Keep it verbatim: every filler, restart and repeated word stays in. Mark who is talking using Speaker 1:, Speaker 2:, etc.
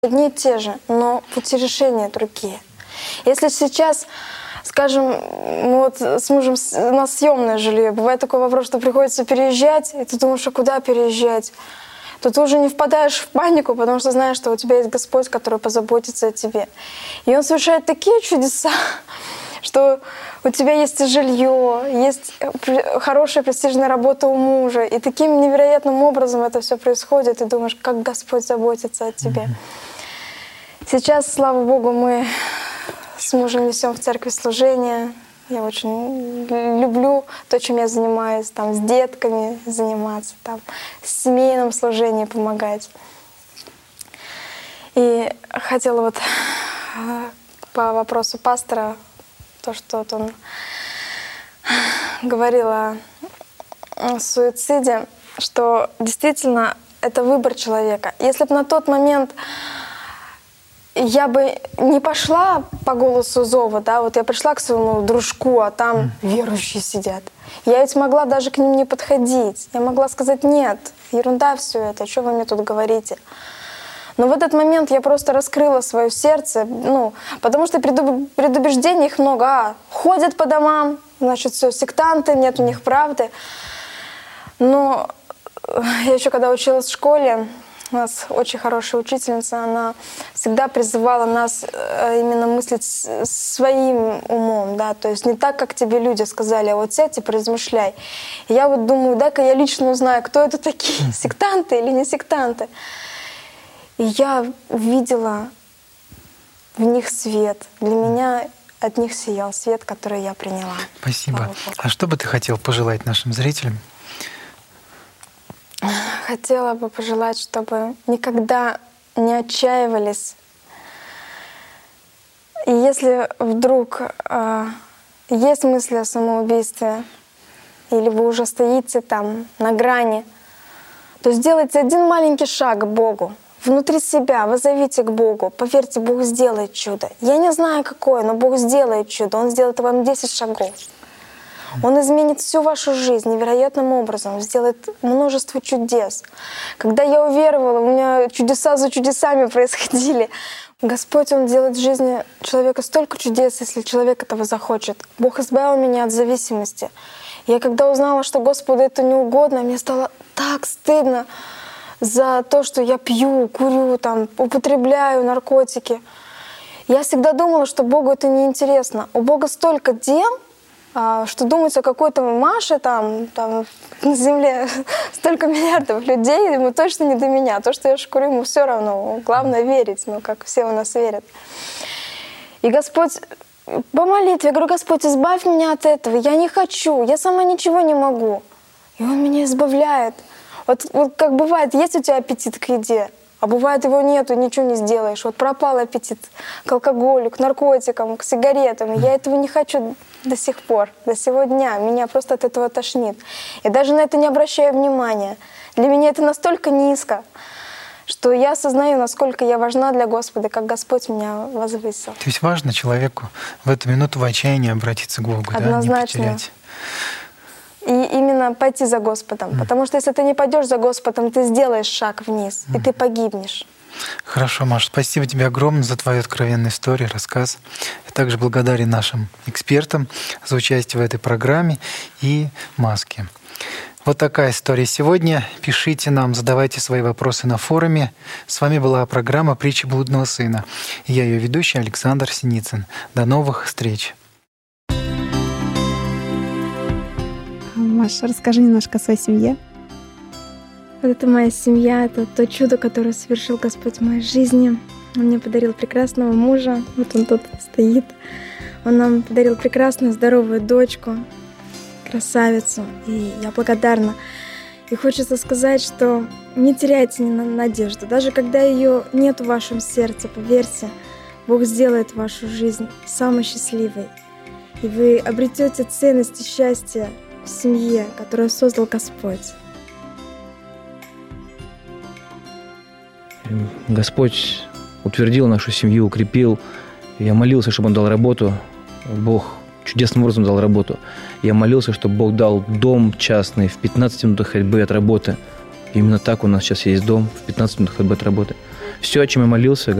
Speaker 1: одни и те же, но пути решения другие. Если сейчас, скажем, мы вот с мужем на съемное жилье, бывает такой вопрос, что приходится переезжать, и ты думаешь, а куда переезжать? То ты уже не впадаешь в панику, потому что знаешь, что у тебя есть Господь, который позаботится о тебе. И Он совершает такие чудеса, что у тебя есть и жилье, есть хорошая престижная работа у мужа. И таким невероятным образом это все происходит. И думаешь, как Господь заботится о тебе. Сейчас, слава Богу, мы с мужем несем в церкви служение. Я очень люблю то, чем я занимаюсь, там, с детками заниматься, там, в семейном служении помогать. И хотела вот по вопросу пастора, то, что вот он говорил о суициде, что действительно это выбор человека. Если бы на тот момент я бы не пошла по голосу зова, да, вот я пришла к своему дружку, а там верующие сидят. Я ведь могла даже к ним не подходить. Я могла сказать: нет, ерунда все это, что вы мне тут говорите? Но в этот момент я просто раскрыла свое сердце, ну, потому что предубеждений их много. А, ходят по домам, значит, все, сектанты, нет у них правды. Но я еще когда училась в школе, у нас очень хорошая учительница, она всегда призывала нас именно мыслить своим умом, да, то есть не так, как тебе люди сказали, а вот сядь и поразмышляй. И я вот думаю, дай-ка я лично узнаю, кто это такие, сектанты или не сектанты. И я увидела в них свет. Для меня от них сиял свет, который я приняла.
Speaker 2: Спасибо. А что бы ты хотел пожелать нашим зрителям?
Speaker 1: Хотела бы пожелать, чтобы никогда не отчаивались. И если вдруг э, есть мысли о самоубийстве, или вы уже стоите там на грани, то сделайте один маленький шаг к Богу. Внутри себя вы зовите к Богу. Поверьте, Бог сделает чудо. Я не знаю, какое, но Бог сделает чудо. Он сделает вам десять шагов. Он изменит всю вашу жизнь невероятным образом, сделает множество чудес. Когда я уверовала, у меня чудеса за чудесами происходили. Господь, Он делает в жизни человека столько чудес, если человек этого захочет. Бог избавил меня от зависимости. Я когда узнала, что Господу это не угодно, мне стало так стыдно за то, что я пью, курю, там, употребляю наркотики. Я всегда думала, что Богу это неинтересно. У Бога столько дел, что думать о какой-то Маше там, там на земле столько миллиардов людей, ему точно не до меня. То, что я шкурю, ему все равно. Главное верить, ну, как все у нас верят. И Господь по молитве, я говорю: Господь, избавь меня от этого. Я не хочу, я сама ничего не могу. И Он меня избавляет. Вот, вот как бывает, есть у тебя аппетит к еде, а бывает его нету, ничего не сделаешь. Вот пропал аппетит к алкоголю, к наркотикам, к сигаретам. Я этого не хочу до сих пор, до сего дня. Меня просто от этого тошнит. Я даже на это не обращаю внимания. Для меня это настолько низко, что я осознаю, насколько я важна для Господа, как Господь меня возвысил.
Speaker 2: То есть важно человеку в эту минуту в отчаянии обратиться к Богу,
Speaker 1: однозначно.
Speaker 2: Да, не потерять.
Speaker 1: И именно пойти за Господом. Mm. Потому что если ты не пойдешь за Господом, ты сделаешь шаг вниз, mm. и ты погибнешь.
Speaker 2: Хорошо, Маша, спасибо тебе огромное за твою откровенную историю, рассказ. Я также благодарен нашим экспертам за участие в этой программе и Маске. Вот такая история сегодня. Пишите нам, задавайте свои вопросы на форуме. С вами была программа «Притча блудного сына». И я ее ведущий Александр Синицын. До новых встреч.
Speaker 3: Маша, расскажи немножко о своей семье.
Speaker 1: Вот это моя семья, это то чудо, которое совершил Господь в моей жизни. Он мне подарил прекрасного мужа, вот он тут стоит. Он нам подарил прекрасную, здоровую дочку, красавицу, и я благодарна. И хочется сказать, что не теряйте надежду. Даже когда ее нет в вашем сердце, поверьте, Бог сделает вашу жизнь самой счастливой. И вы обретете ценность и счастье в семье, которую создал Господь.
Speaker 4: Господь утвердил нашу семью, укрепил. Я молился, чтобы Он дал работу. Бог чудесным образом дал работу. Я молился, чтобы Бог дал дом частный в пятнадцати минутах ходьбы от работы. Именно так у нас сейчас есть дом в пятнадцати минутах ходьбы от работы. Все, о чем я молился,